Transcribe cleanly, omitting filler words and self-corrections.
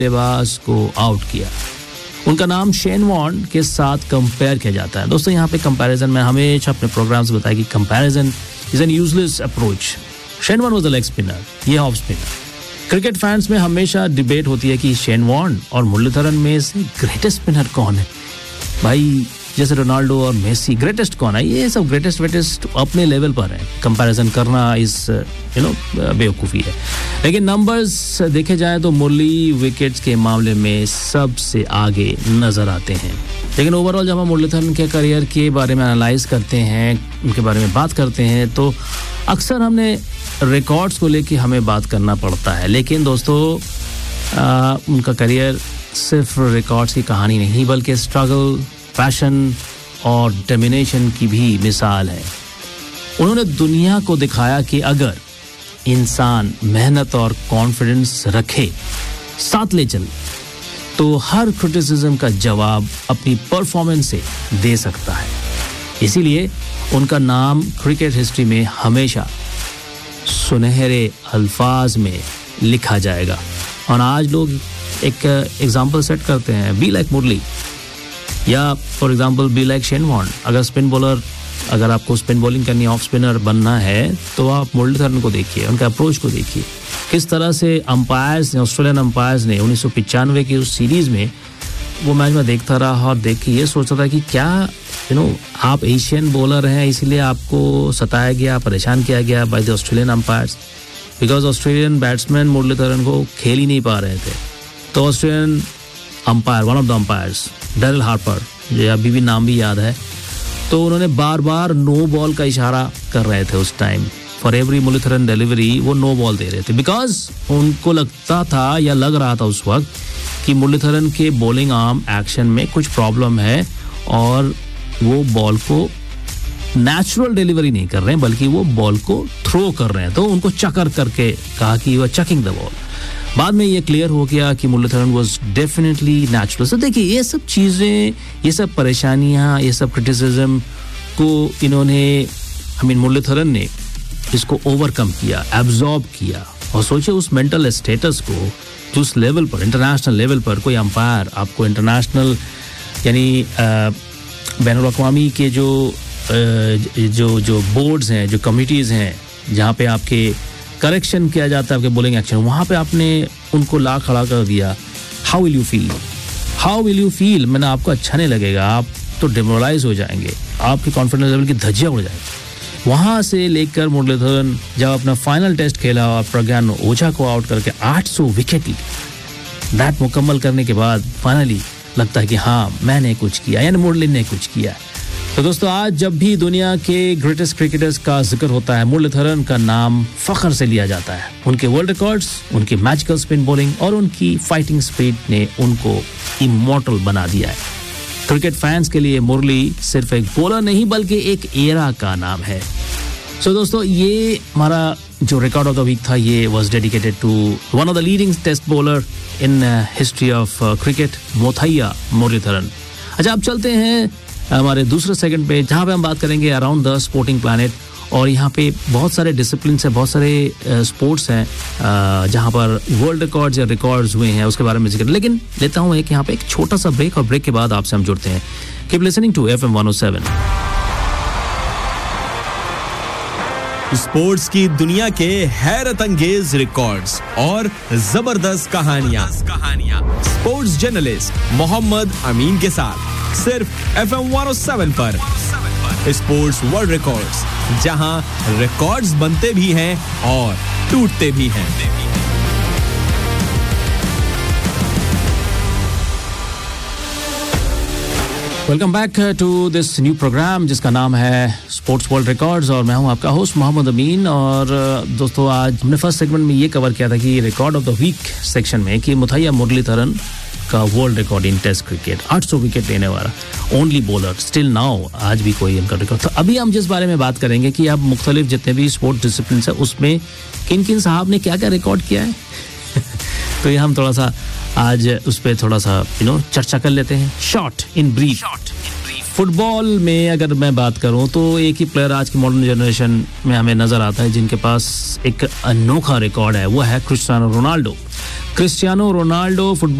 बल्लेबाज को आउट किया। उनका नाम शेन वॉर्न के साथ कंपेयर किया जाता है। दोस्तों यहाँ पे कंपैरिजन में हमेशा अपने प्रोग्राम्स में बताया कि comparison is an useless approach. Shane Warne was a leg spinner, ये ऑफ स्पिनर। क्रिकेट फैंस में हमेशा डिबेट होती है कि शेन वॉर्न और मुरलीधरन में से ग्रेटेस्ट स्पिनर कौन है। भाई जैसे रोनाल्डो और मेसी, ग्रेटेस्ट कौन है? ये सब ग्रेटेस्ट अपने लेवल पर है। कंपैरिजन करना इस बेवकूफ़ी है। लेकिन नंबर्स देखे जाए तो मुरली विकेट्स के मामले में सबसे आगे नजर आते हैं। लेकिन ओवरऑल जब हम मुरलीधरन के करियर के बारे में एनालाइज करते हैं, उनके बारे में बात करते हैं, तो अक्सर हमने रिकॉर्ड्स को लेके हमें बात करना पड़ता है। लेकिन दोस्तों उनका करियर सिर्फ रिकॉर्ड्स की कहानी नहीं बल्कि स्ट्रगल, पैशन और डेटर्मिनेशन की भी मिसाल है। उन्होंने दुनिया को दिखाया कि अगर इंसान मेहनत और कॉन्फिडेंस रखे, साथ ले चले, तो हर क्रिटिसिज्म का जवाब अपनी परफॉर्मेंस से दे सकता है। इसीलिए उनका नाम क्रिकेट हिस्ट्री में हमेशा सुनहरे अल्फाज में लिखा जाएगा। और आज लोग एक एग्जाम्पल सेट करते हैं, बी लाइक मुरली, या for example be like Shane Warne. अगर स्पिन बॉलर, अगर आपको स्पिन बॉलिंग करनी, ऑफ स्पिनर बनना है, तो आप मुरलीधरन को देखिए, उनके अप्रोच को देखिए, किस तरह से अंपायर्स ने, ऑस्ट्रेलियन अंपायर्स ने 1995 की उस सीरीज में वो मैच में देखता रहा और देख के ये सोचता था कि क्या आप एशियन बॉलर हैं इसीलिए आपको सताया गया, परेशान किया गया by the Australian umpires, because Australian batsman Muraleedharan को खेल ही नहीं पा रहे थे। तो Australian umpire, one of the umpires, Daryl Harper, जो अभी भी नाम भी याद है, तो उन्होंने बार बार नो बॉल का इशारा कर रहे थे उस time. For every Muraleedharan delivery वो नो बॉल दे रहे थे, बिकॉज उनको लगता था या लग रहा था उस वक्त कि मुरलीधरन के बॉलिंग आर्म एक्शन में कुछ प्रॉब्लम है और वो बॉल को नेचुरल डिलीवरी नहीं कर रहे हैं बल्कि वो बॉल को थ्रो कर रहे हैं। तो उनको चकर करके कहा कि यू आर चकिंग द बॉल। बाद में ये क्लियर हो गया कि मुरलीधरन वाज डेफिनेटली नेचुरल। सो देखिए, ये सब चीज़ें, ये सब परेशानियां, ये सब क्रिटिसिज्म को इन्होंने, मुरलीधरन ने इसको ओवरकम किया, एब्जॉर्ब किया। और सोचिए उस मेंटल स्टेटस को, जो उस लेवल पर, इंटरनेशनल लेवल पर कोई अंपायर आपको इंटरनेशनल यानी बैनुल-अक़वामी के जो बोर्ड्स हैं, जो कमिटीज़ हैं, जहाँ पे आपके करेक्शन किया जाता है आपके बॉलिंग एक्शन, वहाँ पे आपने उनको ला खड़ा कर दिया। How will you feel? मैंने आपको अच्छा नहीं लगेगा, आप तो डिमोरलाइज हो जाएंगे, आपके कॉन्फिडेंस लेवल की धज्जियाँ उड़ जाएंगी। वहाँ से लेकर मुरलीधरन जब अपना फाइनल टेस्ट खेला और प्रज्ञान ओझा को आउट करके 800 विकेट ली, दैट मुकम्मल करने के बाद फाइनली लगता है कि हाँ, मैंने कुछ किया, यानी मुरली ने कुछ किया। तो दोस्तों, आज जब भी दुनिया के ग्रेटेस्ट क्रिकेटर्स का जिक्र होता है, मुरलीधरन का नाम फख्र से लिया जाता है। उनके वर्ल्ड रिकॉर्ड्स, उनकी मैजिकल स्पिन बॉलिंग और उनकी फाइटिंग स्पिरिट ने उनको इमॉर्टल बना दिया है। क्रिकेट फैंस के लिए मुरली सिर्फ एक बॉलर नहीं बल्कि एक एरा का नाम है। सो दोस्तों, ये हमारा जो रिकॉर्ड ऑफ द वीक था, ये was dedicated to one of the leading test bowler in history of cricket, Muttiah Muraleedharan. अच्छा, अब चलते हैं हमारे दूसरे सेगमेंट पे, जहाँ पे हम बात करेंगे अराउंड द स्पोर्टिंग प्लैनेट। और यहाँ पे बहुत सारे डिसिप्लिन है, बहुत सारे स्पोर्ट्स हैं जहाँ पर वर्ल्ड रिकॉर्ड्स या रिकॉर्ड्स हुए हैं, उसके बारे में जिक्र। लेकिन लेता हूँ एक यहाँ पे एक छोटा सा ब्रेक, और ब्रेक के बाद आपसे हम जुड़ते हैं। Keep listening to FM 107। Sports की दुनिया के हैरत अंगेज रिकॉर्ड्स और जबरदस्त कहानियां। स्पोर्ट्स जर्नलिस्ट मोहम्मद अमीन के साथ सिर्फ FM 107 पर स्पोर्ट्स वर्ल्ड रिकॉर्ड्स, जहां रिकॉर्ड्स बनते भी हैं और टूटते भी हैं। Welcome back to this new program जिसका नाम है स्पोर्ट्स वर्ल्ड रिकॉर्ड्स, और मैं हूं आपका होस्ट मोहम्मद अमीन। और दोस्तों, आज हमने फर्स्ट सेगमेंट में ये कवर किया था कि record of the week section में कि मुथैया मुरलीधरन का world record in test cricket, 800 wicket लेने वाला ओनली बॉलर, स्टिल नाउ आज भी कोई इनका रिकॉर्ड। तो अभी हम जिस बारे में बात करेंगे कि अब मुख्तलिफ जितने भी स्पोर्ट डिसिप्लिन है उसमें किन किन साहब ने क्या क्या रिकॉर्ड किया है तो ये हम थोड़ा सा आज उस पर थोड़ा सा चर्चा कर लेते हैं, शॉर्ट इन ब्रीफ। फुटबॉल में अगर मैं बात करूं तो एक ही प्लेयर आज की मॉडर्न जनरेशन में हमें नजर आता है जिनके पास एक अनोखा रिकॉर्ड है, वो है Cristiano Ronaldo. Cristiano Ronaldo football